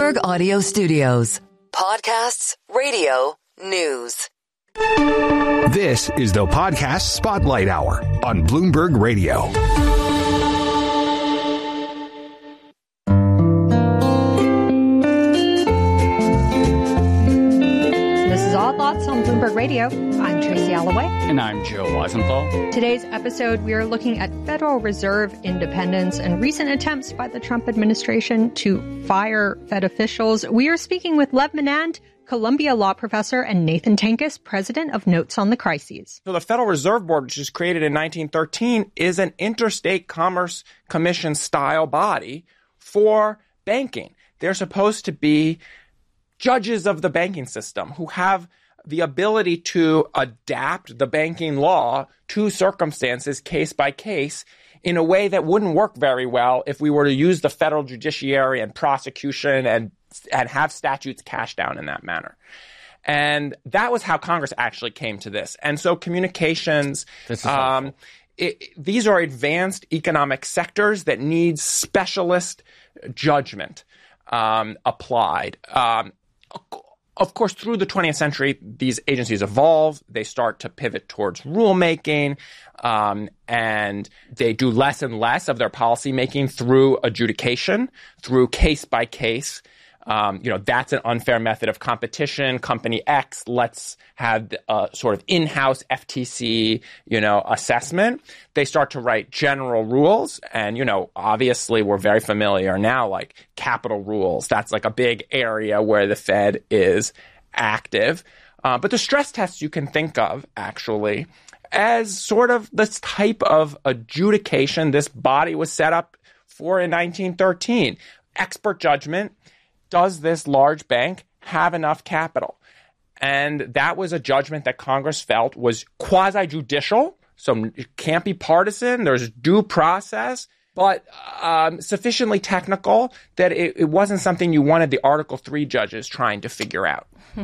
Bloomberg Audio Studios. Podcasts, radio, news. This is the Podcast Spotlight Hour on Bloomberg Radio. This is Odd Lots on Bloomberg Radio. I'm Tracy Alloway. And I'm Joe Weisenthal. Today's episode, we are looking at Federal Reserve independence and recent attempts by the Trump administration to fire Fed officials. We are speaking with Lev Menand, Columbia law professor, and Nathan Tankus, president of Notes on the Crises. So the Federal Reserve Board, which was created in 1913, is an interstate commerce commission style body for banking. They're supposed to be judges of the banking system who have the ability to adapt the banking law to circumstances case by case in a way that wouldn't work very well if we were to use the federal judiciary and prosecution and have statutes cashed down in that manner. And that was how Congress actually came to this. And so communications, these are advanced economic sectors that need specialist judgment applied. Of course, through the 20th century, these agencies evolve. They start to pivot towards rulemaking, and they do less and less of their policymaking through adjudication, through case by case. That's an unfair method of competition. Company X, let's have a sort of in-house FTC, assessment. They start to write general rules. And, obviously we're very familiar now, like capital rules. That's like a big area where the Fed is active. But the stress tests you can think of, actually, as sort of this type of adjudication this body was set up for in 1913. Expert judgment. Does this large bank have enough capital? And that was a judgment that Congress felt was quasi-judicial, so it can't be partisan. There's due process, but sufficiently technical that it wasn't something you wanted the Article III judges trying to figure out.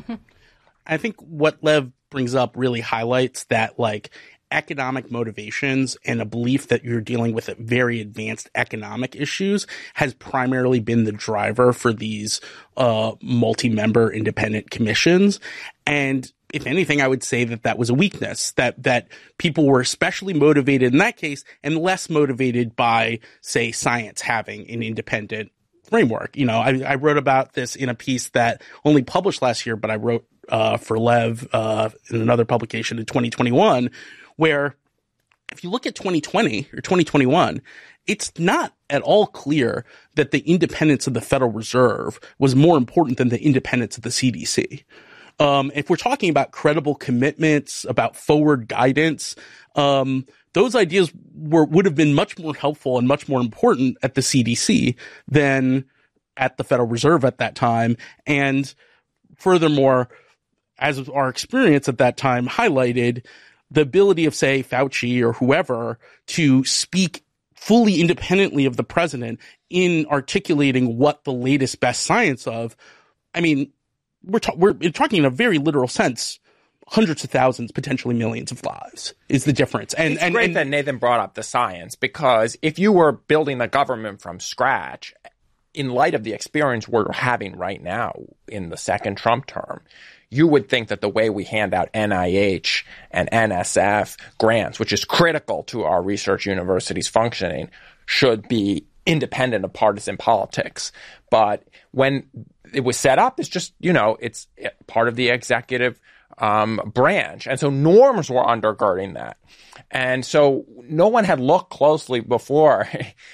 I think what Lev brings up really highlights that, economic motivations and a belief that you're dealing with very advanced economic issues has primarily been the driver for these multi-member independent commissions. And if anything, I would say that was a weakness, that people were especially motivated in that case and less motivated by, say, science having an independent framework. I wrote about this in a piece that only published last year, but I wrote for Lev in another publication in 2021, where if you look at 2020 or 2021, it's not at all clear that the independence of the Federal Reserve was more important than the independence of the CDC. If we're talking about credible commitments, about forward guidance, those ideas would have been much more helpful and much more important at the CDC than at the Federal Reserve at that time. And furthermore, as our experience at that time highlighted, the ability of, say, Fauci or whoever to speak fully independently of the president in articulating what the latest best science of, we're talking in a very literal sense, hundreds of thousands, potentially millions of lives is the difference. And it's great that Nathan brought up the science, because if you were building the government from scratch, in light of the experience we're having right now in the second Trump term, you would think that the way we hand out NIH and NSF grants, which is critical to our research universities functioning, should be independent of partisan politics. But when it was set up, it's just, it's part of the executive branch. And so norms were undergirding that. And so no one had looked closely before,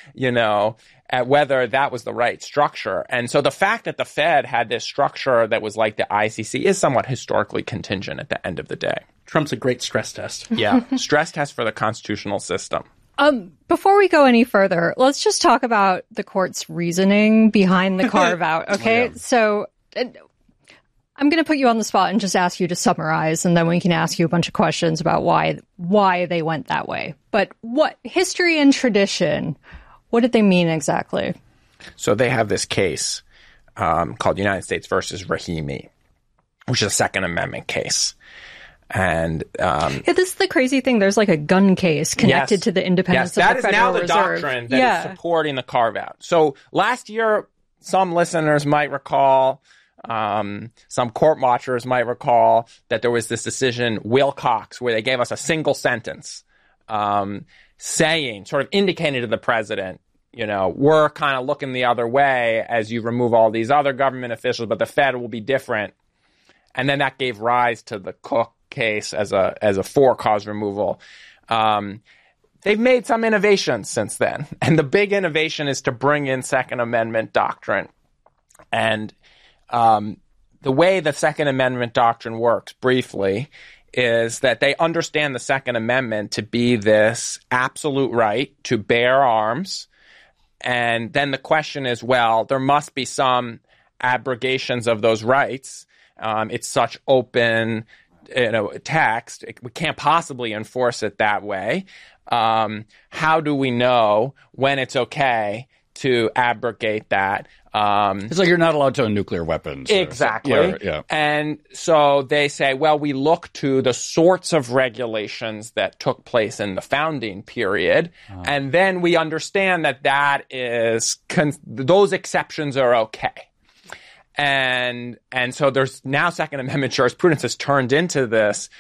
at whether that was the right structure. And so the fact that the Fed had this structure that was like the ICC is somewhat historically contingent at the end of the day. Trump's a great stress test. Yeah, stress test for the constitutional system. Before we go any further, let's just talk about the court's reasoning behind the carve-out, okay? Yeah. So I'm going to put you on the spot and just ask you to summarize, and then we can ask you a bunch of questions about why they went that way. But what history and tradition, what did they mean exactly? So they have this case called United States versus Rahimi, which is a Second Amendment case. And this is the crazy thing. There's like a gun case connected to the independence of the Federal Reserve. That is now the doctrine that is supporting the carve-out. So last year, some listeners might recall, some court watchers might recall that there was this decision, Wilcox, where they gave us a single sentence saying, sort of indicating to the president, we're kind of looking the other way as you remove all these other government officials, but the Fed will be different. And then that gave rise to the Cook case as a for-cause removal. They've made some innovations since then. And the big innovation is to bring in Second Amendment doctrine. And the way the Second Amendment doctrine works, briefly, is that they understand the Second Amendment to be this absolute right to bear arms. And then the question is, well, there must be some abrogations of those rights. It's such open text. We can't possibly enforce it that way. How do we know when it's okay to abrogate that? It's like you're not allowed to own nuclear weapons. Exactly. Yeah. And so they say, well, we look to the sorts of regulations that took place in the founding period, and then we understand that is those exceptions are okay. And so there's now Second Amendment jurisprudence has turned into this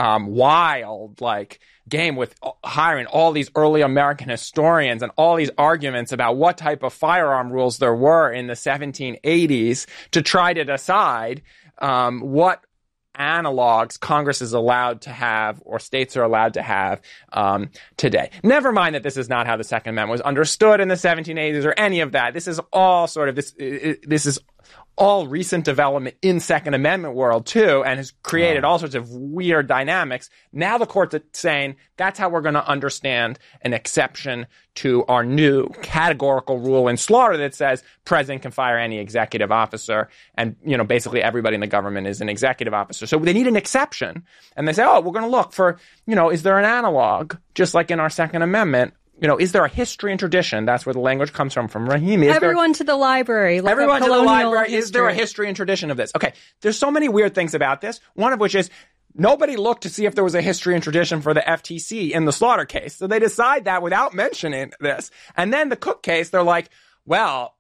wild game with hiring all these early American historians and all these arguments about what type of firearm rules there were in the 1780s to try to decide what analogs Congress is allowed to have or states are allowed to have today. Never mind that this is not how the Second Amendment was understood in the 1780s or any of that. This is all sort of this is all recent development in Second Amendment world too, and has created all sorts of weird dynamics. Now the court's saying that's how we're going to understand an exception to our new categorical rule in slaughter that says president can fire any executive officer, and basically everybody in the government is an executive officer. So they need an exception, and they say, we're going to look for, is there an analog, just like in our Second Amendment? Is there a history and tradition? That's where the language comes from Rahimi. Everyone to the library. Everyone to the library. Is there a history and tradition of this? Okay. There's so many weird things about this. One of which is nobody looked to see if there was a history and tradition for the FTC in the Slaughter case. So they decide that without mentioning this. And then the Cook case, they're like, well,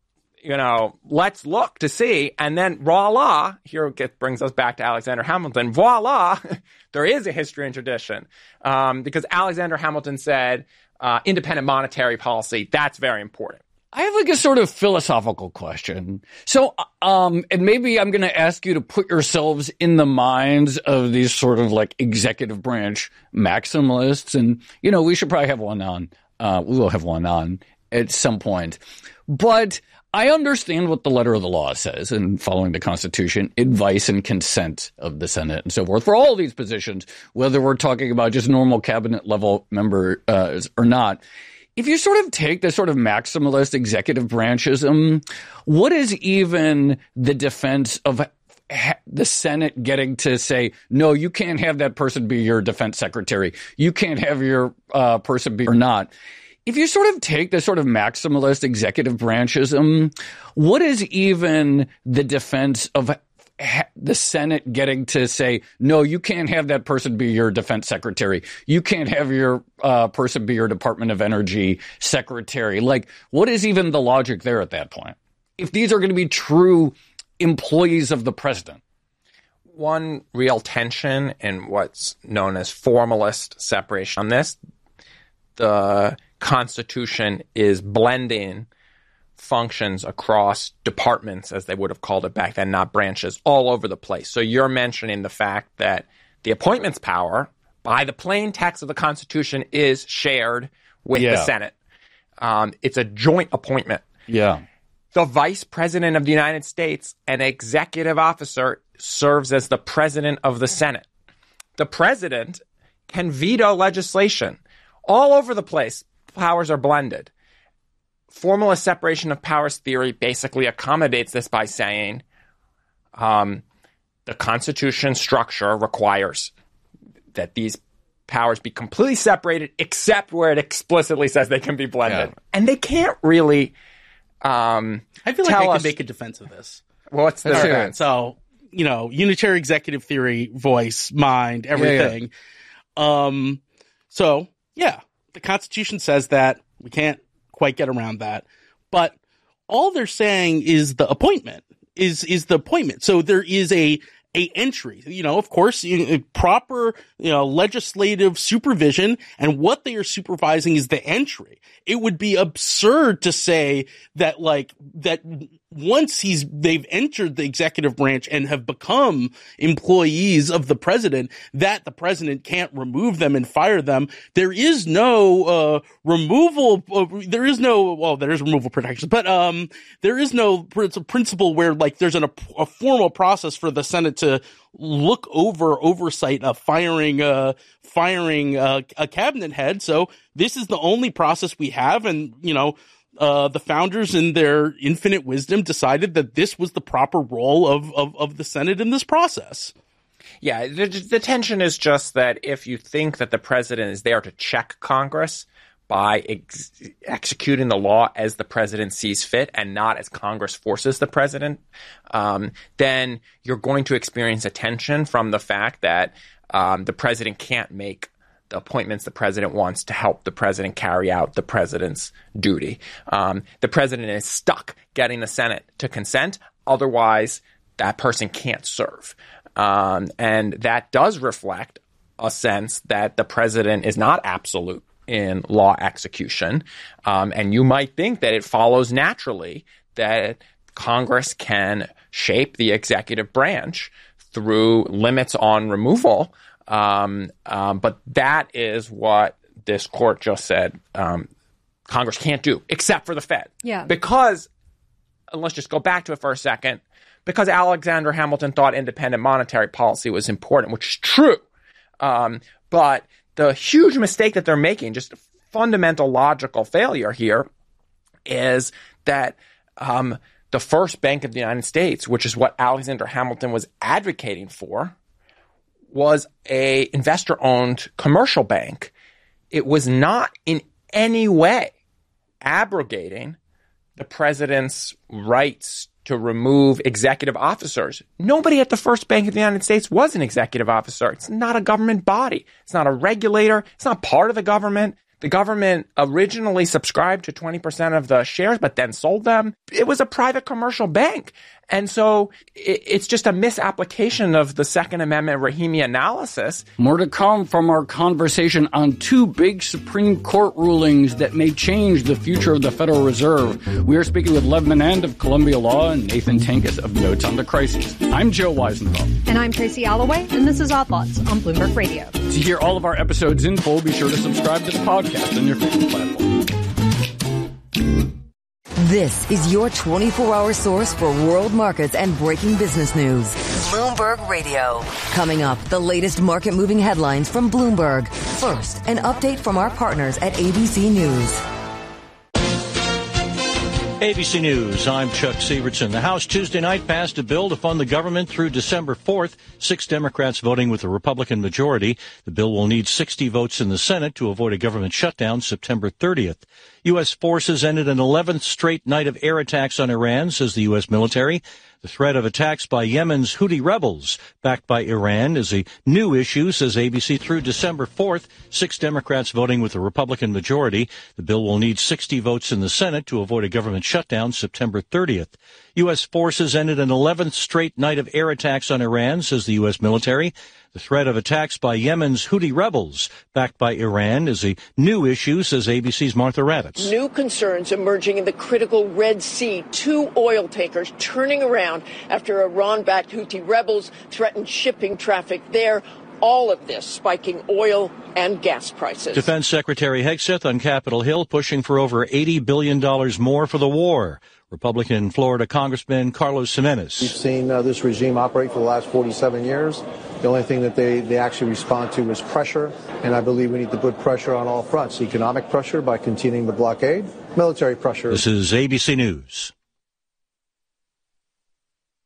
let's look to see. And then voila, brings us back to Alexander Hamilton. Voila, there is a history and tradition. Because Alexander Hamilton said, independent monetary policy, that's very important. I have a sort of philosophical question. So, and maybe I'm going to ask you to put yourselves in the minds of these sort of executive branch maximalists. And, we should probably have one on. We will have one on at some point. But I understand what the letter of the law says, and following the Constitution, advice and consent of the Senate and so forth for all these positions, whether we're talking about just normal cabinet level members or not. If you sort of take this sort of maximalist executive branchism, what is even the defense of the Senate getting to say, no, you can't have that person be your defense secretary. You can't have your person be or not. If you sort of take this sort of maximalist executive branchism, what is even the defense of the Senate getting to say, no, you can't have that person be your defense secretary. You can't have your person be your Department of Energy secretary. What is even the logic there at that point? If these are going to be true employees of the president. One real tension in what's known as formalist separation on this, the Constitution is blending functions across departments, as they would have called it back then, not branches, all over the place. So you're mentioning the fact that the appointments power, by the plain text of the Constitution, is shared with the Senate. It's a joint appointment. Yeah. The Vice President of the United States, an executive officer, serves as the President of the Senate. The President can veto legislation all over the place. Powers are blended. Formalist separation of powers theory basically accommodates this by saying the Constitution structure requires that these powers be completely separated except where it explicitly says they can be blended. Yeah. And they can't really I feel like I can make a defense of this. What's the defense? So, unitary executive theory, voice, mind, everything. Yeah. The Constitution says that. We can't quite get around that. But all they're saying is the appointment is the appointment. So there is a entry, of course, proper, legislative supervision, and what they are supervising is the entry. It would be absurd to say that that once they've entered the executive branch and have become employees of the president, that the president can't remove them and fire them. There is no removal. There is removal protections, but there is no principle where there's a formal process for the Senate to look oversight of firing a cabinet head. So this is the only process we have, and the founders in their infinite wisdom decided that this was the proper role of the Senate in this process. Yeah, the tension is just that if you think that the president is there to check Congress by executing the law as the president sees fit and not as Congress forces the president, then you're going to experience a tension from the fact that the president can't make the appointments the president wants to help the president carry out the president's duty. The president is stuck getting the Senate to consent. Otherwise, that person can't serve. And that does reflect a sense that the president is not absolute in law execution. And you might think that it follows naturally that Congress can shape the executive branch through limits on removal. But that is what this court just said Congress can't do, except for the Fed. Yeah. Because, and let's just go back to it for a second, because Alexander Hamilton thought independent monetary policy was important, which is true. But the huge mistake that they're making, just a fundamental logical failure here, is that the first Bank of the United States, which is what Alexander Hamilton was advocating for, was a investor-owned commercial bank. It was not in any way abrogating the president's rights to remove executive officers. Nobody at the first Bank of the United States was an executive officer. It's not a government body. It's not a regulator. It's not part of the government. The government originally subscribed to 20% of the shares, but then sold them. It was a private commercial bank. And so it's just a misapplication of the Second Amendment Rahimi analysis. More to come from our conversation on two big Supreme Court rulings that may change the future of the Federal Reserve. We are speaking with Lev Menand of Columbia Law and Nathan Tankus of Notes on the Crisis. I'm Joe Weisenthal. And I'm Tracy Alloway, and this is Odd Lots on Bloomberg Radio. To hear all of our episodes in full, be sure to subscribe to the podcast on your favorite platform. This is your 24-hour source for world markets and breaking business news. Bloomberg Radio. Coming up, the latest market-moving headlines from Bloomberg. First, an update from our partners at ABC News. ABC News, I'm Chuck Sievertson. The House Tuesday night passed a bill to fund the government through December 4th, 6 Democrats voting with a Republican majority. The bill will need 60 votes in the Senate to avoid a government shutdown September 30th. U.S. forces ended an 11th straight night of air attacks on Iran, says the U.S. military. The threat of attacks by Yemen's Houthi rebels, backed by Iran, is a new issue, says ABC. Through December 4th, 6 Democrats voting with a Republican majority. The bill will need 60 votes in the Senate to avoid a government shutdown September 30th. U.S. forces ended an 11th straight night of air attacks on Iran, says the U.S. military. The threat of attacks by Yemen's Houthi rebels, backed by Iran, is a new issue, says ABC's Martha Raddatz. New concerns emerging in the critical Red Sea. 2 oil tankers turning around after Iran-backed Houthi rebels threatened shipping traffic there. All of this spiking oil and gas prices. Defense Secretary Hegseth on Capitol Hill pushing for over $80 billion more for the war. Republican Florida Congressman Carlos Jimenez. We've seen this regime operate for the last 47 years. The only thing that they actually respond to is pressure, and I believe we need to put pressure on all fronts. Economic pressure by continuing the blockade, military pressure. This is ABC News.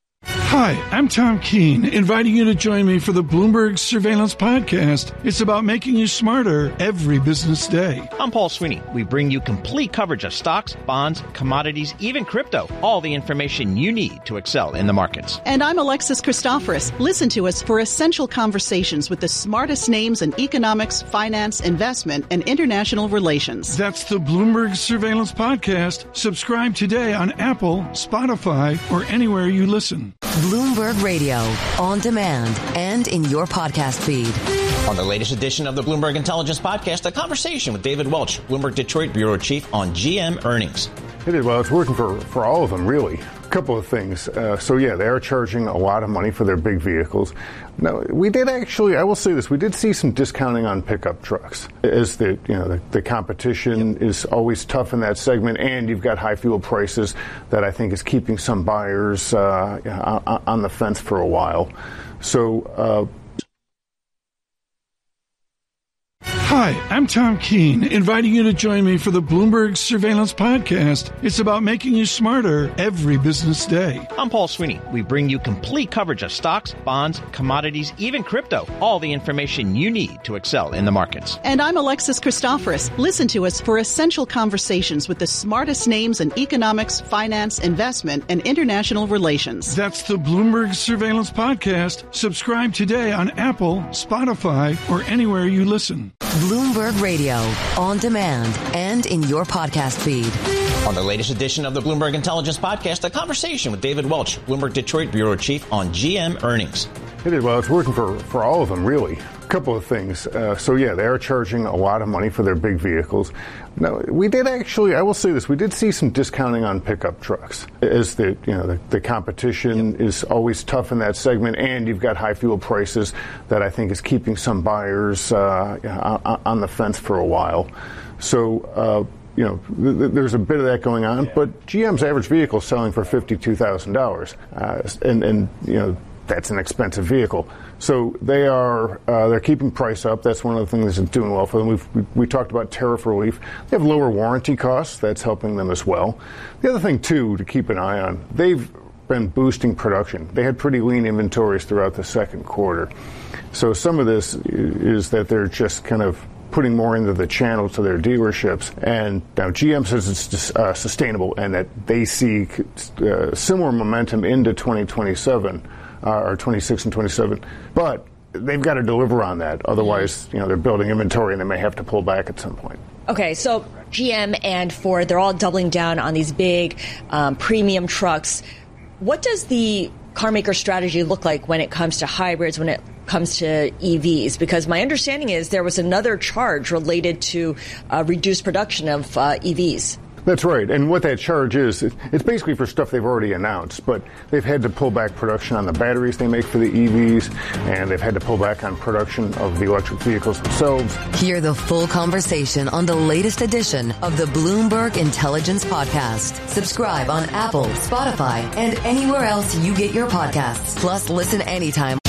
Hi, I'm Tom Keene, inviting you to join me for the Bloomberg Surveillance Podcast. It's about making you smarter every business day. I'm Paul Sweeney. We bring you complete coverage of stocks, bonds, commodities, even crypto. All the information you need to excel in the markets. And I'm Alexis Christoforous. Listen to us for essential conversations with the smartest names in economics, finance, investment, and international relations. That's the Bloomberg Surveillance Podcast. Subscribe today on Apple, Spotify, or anywhere you listen. Bloomberg Radio, on demand and in your podcast feed. On the latest edition of the Bloomberg Intelligence Podcast, a conversation with David Welch, Bloomberg Detroit Bureau Chief, on GM earnings. It is. Well, it's working for all of them, really. A couple of things. They are charging a lot of money for their big vehicles. Now, we did actually, I will say this, we did see some discounting on pickup trucks as the competition is always tough in that segment, and you've got high fuel prices that I think is keeping some buyers on the fence for a while. So, Hi, I'm Tom Keene, inviting you to join me for the Bloomberg Surveillance Podcast. It's about making you smarter every business day. I'm Paul Sweeney. We bring you complete coverage of stocks, bonds, commodities, even crypto. All the information you need to excel in the markets. And I'm Alexis Christoforous. Listen to us for essential conversations with the smartest names in economics, finance, investment, and international relations. That's the Bloomberg Surveillance Podcast. Subscribe today on Apple, Spotify, or anywhere you listen. Bloomberg Radio, on demand and in your podcast feed. On the latest edition of the Bloomberg Intelligence Podcast, a conversation with David Welch, Bloomberg Detroit Bureau Chief, on GM earnings. It is. Well, it's working for all of them, really. A couple of things. They are charging a lot of money for their big vehicles. Now, we did actually, I will say this, we did see some discounting on pickup trucks as the competition is always tough in that segment, and you've got high fuel prices that I think is keeping some buyers on the fence for a while. So, there's a bit of that going on, but GM's average vehicle is selling for $52,000, and that's an expensive vehicle. So they're keeping price up. That's one of the things that's doing well for them. We talked about tariff relief. They have lower warranty costs. That's helping them as well. The other thing, too, to keep an eye on, they've been boosting production. They had pretty lean inventories throughout the second quarter. So some of this is that they're just kind of putting more into the channel to their dealerships. And now GM says it's sustainable and that they see similar momentum into 2027. Or 26 and 27, but they've got to deliver on that. Otherwise, they're building inventory and they may have to pull back at some point. Okay, so GM and Ford, they're all doubling down on these big premium trucks. What does the car maker strategy look like when it comes to hybrids, when it comes to EVs? Because my understanding is there was another charge related to reduced production of EVs. That's right. And what that charge is, it's basically for stuff they've already announced, but they've had to pull back production on the batteries they make for the EVs, and they've had to pull back on production of the electric vehicles themselves. Hear the full conversation on the latest edition of the Bloomberg Intelligence Podcast. Subscribe on Apple, Spotify, and anywhere else you get your podcasts. Plus, listen anytime.